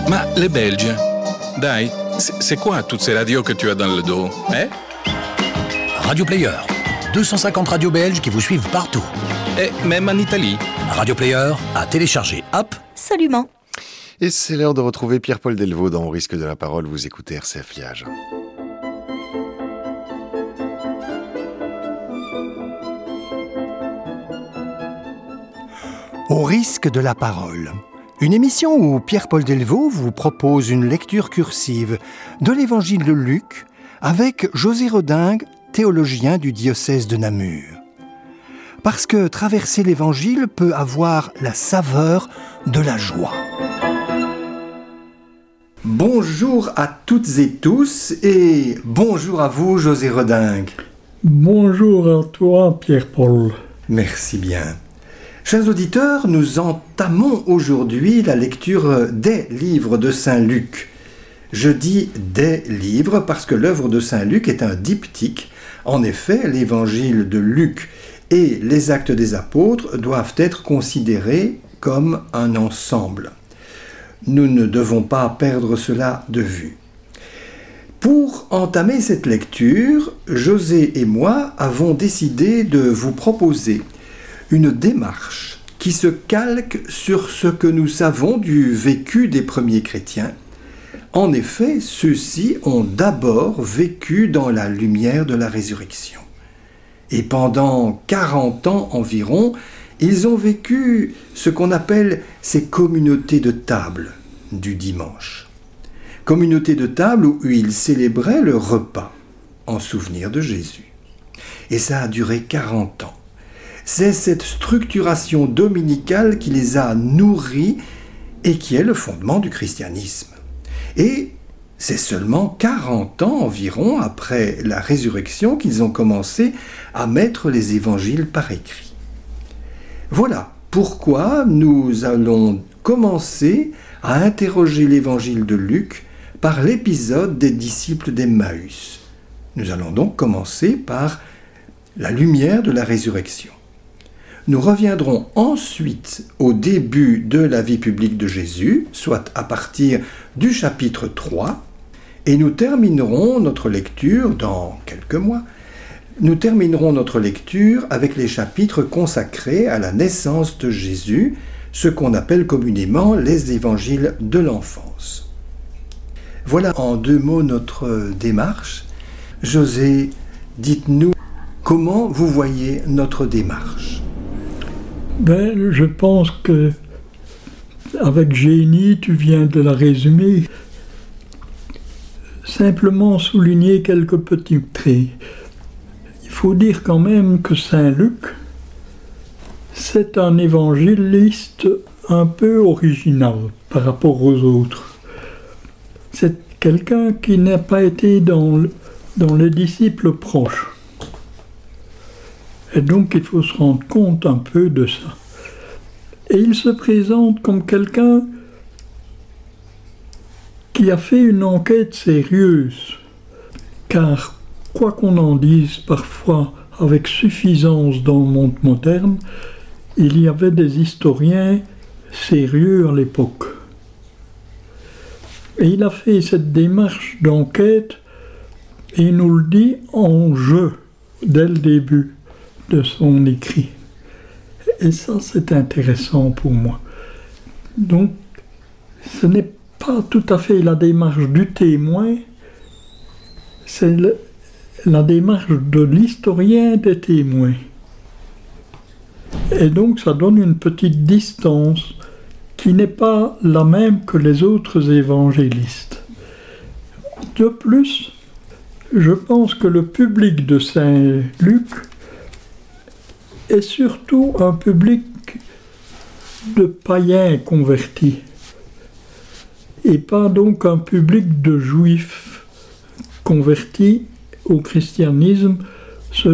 Ma les Belges, dai, c'est quoi toutes ces radios que tu as dans le dos, hein? Radio Player, 250 radios belges qui vous suivent partout. Et même en Italie. Radio Player, à télécharger app. Absolument. Et c'est l'heure de retrouver Pierre-Paul Delvaux dans Au risque de la parole. Vous écoutez RCF Liège. Au risque de la parole. Une émission où Pierre-Paul Delvaux vous propose une lecture cursive de l'évangile de Luc avec José Redingue, théologien du diocèse de Namur. Parce que traverser l'évangile peut avoir la saveur de la joie. Bonjour à toutes et tous et bonjour à vous José Redingue. Bonjour à toi Pierre-Paul. Merci bien. Chers auditeurs, nous entamons aujourd'hui la lecture des livres de Saint Luc. Je dis des livres parce que l'œuvre de Saint Luc est un diptyque. En effet, l'évangile de Luc et les actes des apôtres doivent être considérés comme un ensemble. Nous ne devons pas perdre cela de vue. Pour entamer cette lecture, José et moi avons décidé de vous proposer une démarche qui se calque sur ce que nous savons du vécu des premiers chrétiens. En effet, ceux-ci ont d'abord vécu dans la lumière de la résurrection. Et pendant 40 ans environ, ils ont vécu ce qu'on appelle ces communautés de table du dimanche. Communautés de table où ils célébraient le repas en souvenir de Jésus. Et ça a duré 40 ans. C'est cette structuration dominicale qui les a nourris et qui est le fondement du christianisme. Et c'est seulement 40 ans environ après la résurrection qu'ils ont commencé à mettre les évangiles par écrit. Voilà pourquoi nous allons commencer à interroger l'évangile de Luc par l'épisode des disciples d'Emmaüs. Nous allons donc commencer par la lumière de la résurrection. Nous reviendrons ensuite au début de la vie publique de Jésus, soit à partir du chapitre 3, et nous terminerons notre lecture dans quelques mois. Nous terminerons notre lecture avec les chapitres consacrés à la naissance de Jésus, ce qu'on appelle communément les évangiles de l'enfance. Voilà en 2 mots notre démarche. José, dites-nous comment vous voyez notre démarche. Je pense que avec génie, tu viens de la résumer. Simplement souligner quelques petits traits. Il faut dire quand même que Saint Luc, c'est un évangéliste un peu original par rapport aux autres. C'est quelqu'un qui n'a pas été dans les disciples proches. Et donc il faut se rendre compte un peu de ça. Et il se présente comme quelqu'un qui a fait une enquête sérieuse. Car, quoi qu'on en dise parfois avec suffisance dans le monde moderne, il y avait des historiens sérieux à l'époque. Et il a fait cette démarche d'enquête et il nous le dit en jeu dès le début de son écrit. Et ça, c'est intéressant pour moi. Donc, ce n'est pas tout à fait la démarche du témoin, c'est la démarche de l'historien des témoins. Et donc, ça donne une petite distance qui n'est pas la même que les autres évangélistes. De plus, je pense que le public de Saint Luc est surtout un public de païens convertis, et pas donc un public de juifs convertis au christianisme, ce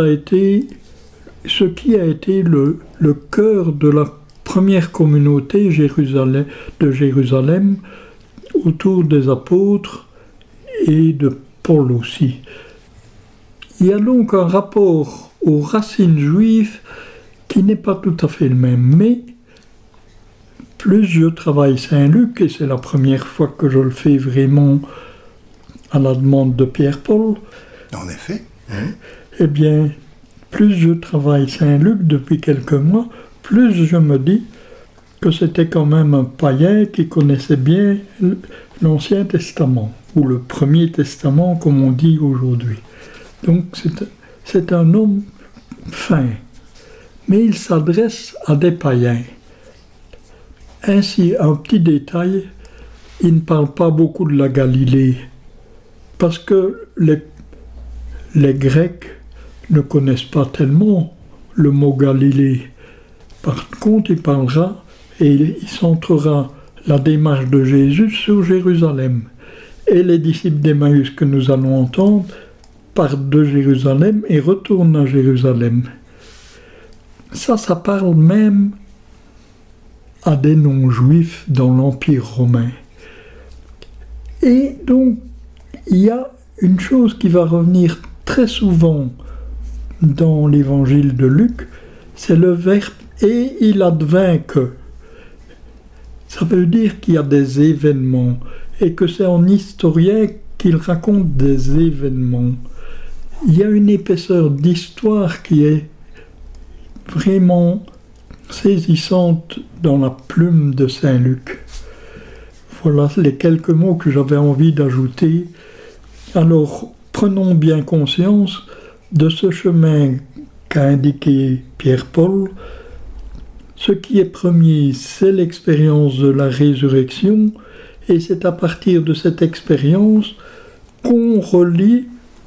qui a été le cœur de la première communauté de Jérusalem autour des apôtres et de Paul aussi. Il y a donc un rapport aux racines juives qui n'est pas tout à fait le même, mais plus je travaille Saint-Luc, et c'est la première fois que je le fais vraiment à la demande de Pierre-Paul, En effet. eh bien, plus je travaille Saint-Luc depuis quelques mois, plus je me dis que c'était quand même un païen qui connaissait bien l'Ancien Testament, ou le Premier Testament comme on dit aujourd'hui. Donc c'est un homme fin, mais il s'adresse à des païens. Ainsi, un petit détail, il ne parle pas beaucoup de la Galilée, parce que les Grecs ne connaissent pas tellement le mot Galilée. Par contre, il parlera et il centrera la démarche de Jésus sur Jérusalem. Et les disciples d'Emmaüs que nous allons entendre partent de Jérusalem et retournent à Jérusalem. Ça parle même à des non-juifs dans l'Empire romain. Et donc, il y a une chose qui va revenir très souvent dans l'évangile de Luc, c'est le verbe « et il advint que ». Ça veut dire qu'il y a des événements et que c'est en historien qu'il raconte des événements. Il y a une épaisseur d'histoire qui est vraiment saisissante dans la plume de Saint-Luc. Voilà les quelques mots que j'avais envie d'ajouter. Alors, prenons bien conscience de ce chemin qu'a indiqué Pierre-Paul. Ce qui est premier, c'est l'expérience de la résurrection, et c'est à partir de cette expérience qu'on relie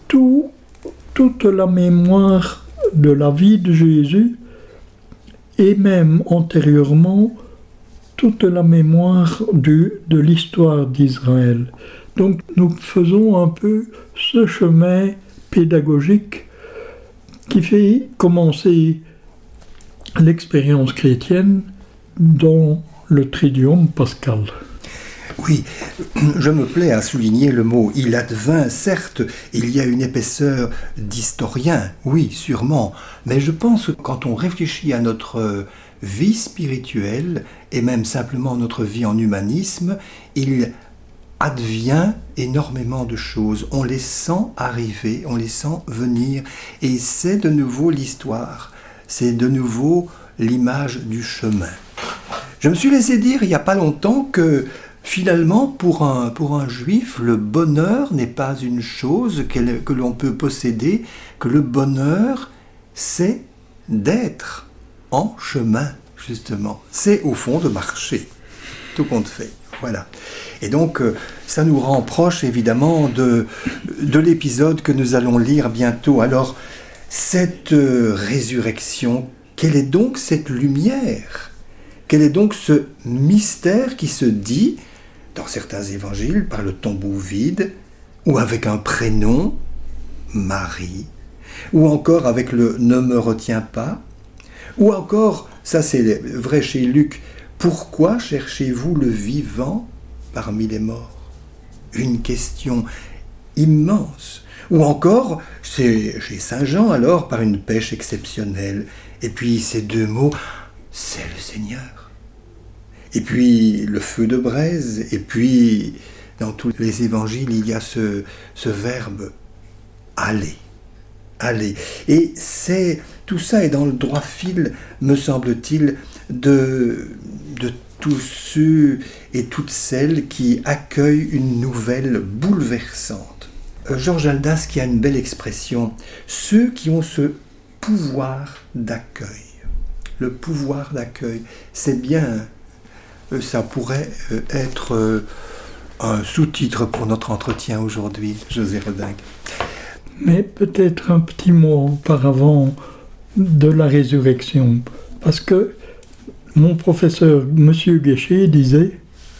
toute la mémoire de la vie de Jésus, et même antérieurement, toute la mémoire de l'histoire d'Israël. Donc nous faisons un peu ce chemin pédagogique qui fait commencer l'expérience chrétienne dans le Triduum pascal. Oui, je me plais à souligner le mot « il advint ». Certes, il y a une épaisseur d'historien, oui, sûrement, mais je pense que quand on réfléchit à notre vie spirituelle, et même simplement notre vie en humanisme, il advient énormément de choses. On les sent arriver, on les sent venir, et c'est de nouveau l'histoire, c'est de nouveau l'image du chemin. Je me suis laissé dire il n'y a pas longtemps que finalement, pour un juif, le bonheur n'est pas une chose que l'on peut posséder, que le bonheur, c'est d'être en chemin, justement. C'est au fond de marcher, tout compte fait. Voilà. Et donc, ça nous rend proche, évidemment, de l'épisode que nous allons lire bientôt. Alors, cette résurrection, quelle est donc cette lumière ? Quel est donc ce mystère qui se dit, dans certains évangiles, par le tombeau vide, ou avec un prénom, Marie, ou encore avec le « ne me retiens pas », ou encore, ça c'est vrai chez Luc, « pourquoi cherchez-vous le vivant parmi les morts ?» Une question immense. Ou encore, c'est chez Saint Jean alors, par une pêche exceptionnelle. Et puis ces deux mots, c'est le Seigneur. Et puis le feu de braise, et puis dans tous les évangiles, il y a ce verbe « aller ». Aller. Et tout ça est dans le droit fil, me semble-t-il, de tous ceux et toutes celles qui accueillent une nouvelle bouleversante. Georges Haldas qui a une belle expression, ceux qui ont ce pouvoir d'accueil. Le pouvoir d'accueil, c'est bien, ça pourrait être un sous-titre pour notre entretien aujourd'hui, José Redingue. Mais peut-être un petit mot auparavant de la résurrection, parce que mon professeur, M. Guéchet, disait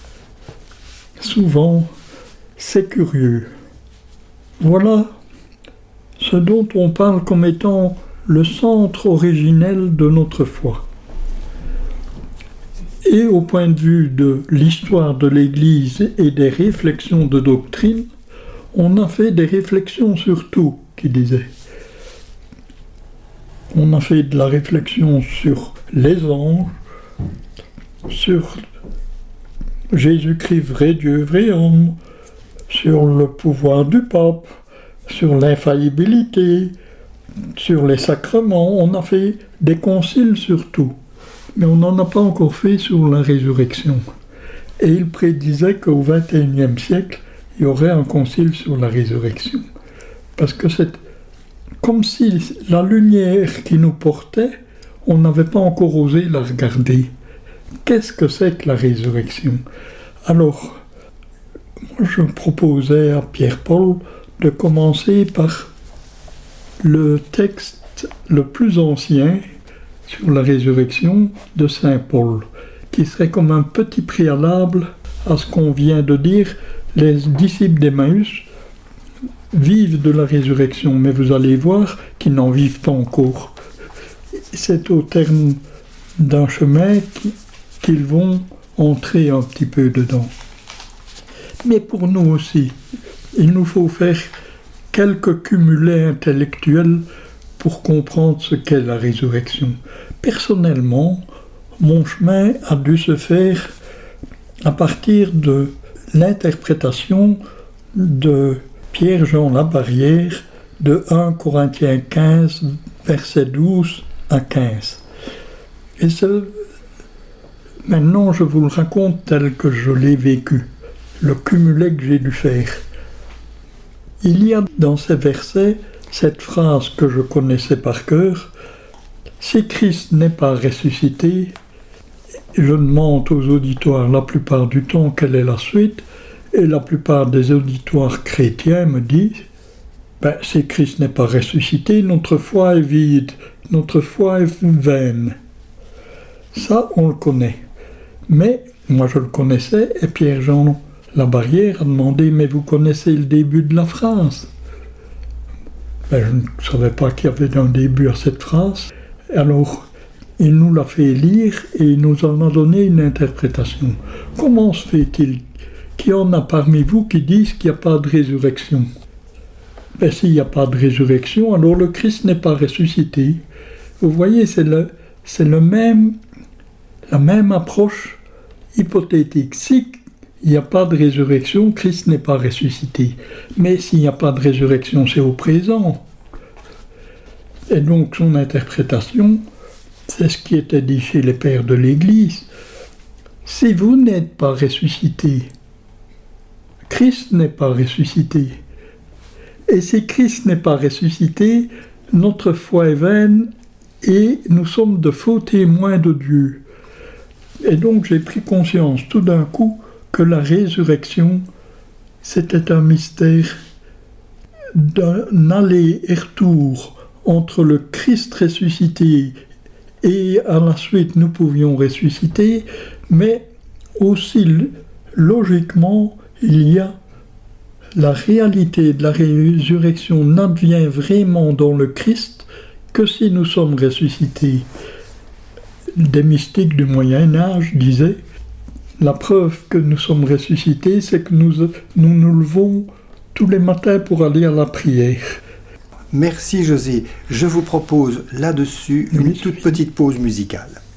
souvent, c'est curieux. Voilà ce dont on parle comme étant le centre originel de notre foi. Et au point de vue de l'histoire de l'Église et des réflexions de doctrine, on a fait des réflexions sur tout, qui disait. On a fait de la réflexion sur les anges, sur Jésus-Christ, vrai Dieu, vrai homme, sur le pouvoir du pape, sur l'infaillibilité, sur les sacrements. On a fait des conciles sur tout, mais on n'en a pas encore fait sur la résurrection. Et il prédisait qu'au XXIe siècle, il y aurait un concile sur la résurrection. Parce que c'est comme si la lumière qui nous portait, on n'avait pas encore osé la regarder. Qu'est-ce que c'est que la résurrection? Alors, je proposais à Pierre-Paul de commencer par le texte le plus ancien sur la résurrection de Saint Paul, qui serait comme un petit préalable à ce qu'on vient de dire. Les disciples d'Emmaüs vivent de la résurrection, mais vous allez voir qu'ils n'en vivent pas encore. C'est au terme d'un chemin qu'ils vont entrer un petit peu dedans. Mais pour nous aussi, il nous faut faire quelques cumulets intellectuels pour comprendre ce qu'est la résurrection. Personnellement, mon chemin a dû se faire à partir de l'interprétation de Pierre-Jean Labarrière de 1 Corinthiens 15, versets 12 à 15. Et maintenant, je vous le raconte tel que je l'ai vécu, le cumulé que j'ai dû faire. Il y a dans ces versets cette phrase que je connaissais par cœur: « Si Christ n'est pas ressuscité », je demande aux auditoires la plupart du temps quelle est la suite, et la plupart des auditoires chrétiens me disent « si Christ n'est pas ressuscité, notre foi est vide, notre foi est vaine ». Ça, on le connaît. Mais, moi je le connaissais, et Pierre-Jean Labarrière a demandé « Mais vous connaissez le début de la phrase ?» Je ne savais pas qu'il y avait un début à cette phrase. Alors, il nous l'a fait lire et il nous en a donné une interprétation. Comment se fait-il qu'il y en a parmi vous qui disent qu'il n'y a pas de résurrection? S'il n'y a pas de résurrection, alors le Christ n'est pas ressuscité. Vous voyez, c'est la même approche hypothétique. Si il n'y a pas de résurrection, Christ n'est pas ressuscité. Mais s'il n'y a pas de résurrection, c'est au présent. Et donc son interprétation, c'est ce qui était dit chez les pères de l'Église. Si vous n'êtes pas ressuscité, Christ n'est pas ressuscité. Et si Christ n'est pas ressuscité, notre foi est vaine et nous sommes de faux témoins de Dieu. Et donc j'ai pris conscience tout d'un coup que la résurrection, c'était un mystère d'un aller et retour entre le Christ ressuscité et à la suite nous pouvions ressusciter, mais aussi logiquement il y a la réalité de la résurrection n'advient vraiment dans le Christ que si nous sommes ressuscités. Des mystiques du Moyen-Âge disaient la preuve que nous sommes ressuscités, c'est que nous nous levons tous les matins pour aller à la prière. Merci José. Je vous propose là-dessus une toute petite pause musicale.